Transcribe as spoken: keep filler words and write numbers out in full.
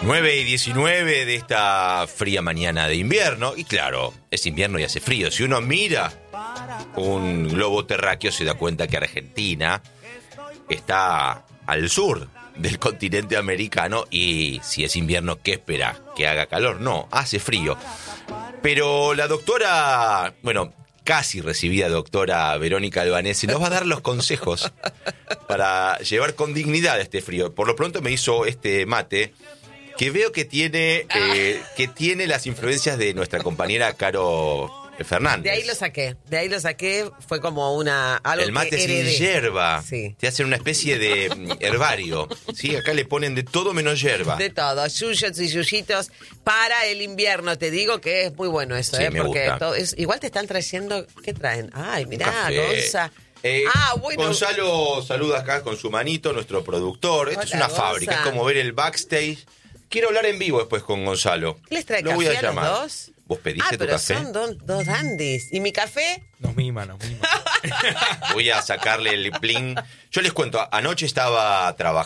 nueve y diecinueve de esta fría mañana de invierno. Y claro, es invierno y hace frío. Si uno mira un globo terráqueo se da cuenta que Argentina está al sur del continente americano. Y si es invierno, ¿qué espera? ¿Que haga calor? No, hace frío. Pero la doctora, bueno, casi recibida doctora Verónica Albanese nos va a dar los consejos para llevar con dignidad este frío. Por lo pronto me hizo este mate que veo que tiene eh, que tiene las influencias de nuestra compañera Caro Fernández. De ahí lo saqué, de ahí lo saqué, fue como una algo el mate que sin heredé. hierba, sí. Te hacen una especie de mm, herbario, ¿sí? Acá le ponen de todo menos hierba. De todo, yuyos y yuyitos para el invierno, te digo que es muy bueno eso, Sí, ¿eh? me Porque gusta. todo es, igual te están trayendo, ¿qué traen? Ay, mirá, Café. Gonza. Eh, ah, bueno. Gonzalo saluda acá con su manito, nuestro productor. Esto Hola, es una Gonza. fábrica, es como ver el backstage. Quiero hablar en vivo después con Gonzalo. ¿Qué les trae Lo café voy a a, los llamar. dos? ¿Vos pediste ah, tu pero café? son do- dos dandies. ¿Y mi café? Nos mima, nos mima. Voy a sacarle el bling. Yo les cuento, anoche estaba trabajando.